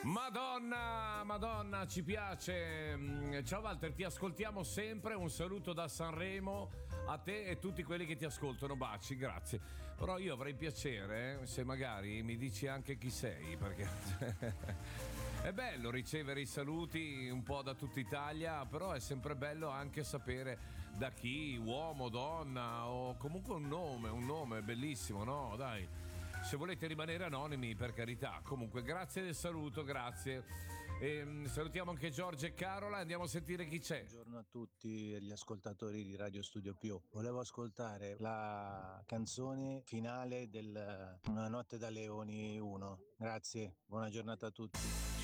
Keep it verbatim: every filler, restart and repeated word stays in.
Madonna, Madonna, ci piace. Mm, Ciao Walter, ti ascoltiamo sempre. Un saluto da Sanremo a te e tutti quelli che ti ascoltano. Baci, grazie. Però io avrei piacere eh, se magari mi dici anche chi sei, perché è bello ricevere i saluti un po' da tutta Italia, però è sempre bello anche sapere da chi, uomo, donna o comunque un nome, un nome bellissimo, no? Dai. Se volete rimanere anonimi, per carità. Comunque, grazie del saluto, grazie. E, salutiamo anche Giorgio e Carola. Andiamo a sentire chi c'è. Buongiorno a tutti gli ascoltatori di Radio Studio Più. Volevo ascoltare la canzone finale del Una notte da leoni uno. Grazie, buona giornata a tutti.